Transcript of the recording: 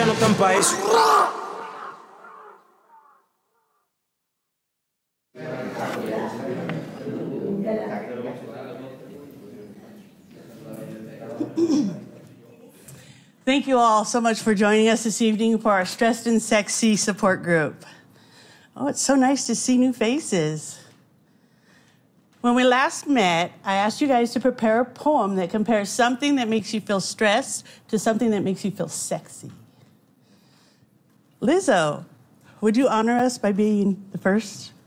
Milano Campais. Thank you all so much for joining us this evening for our Stressed and Sexy support group. Oh, it's so nice to see new faces. When we last met, I asked you guys to prepare a poem that compares something that makes you feel stressed to something that makes you feel sexy. Lizzo, would you honor us by being the first?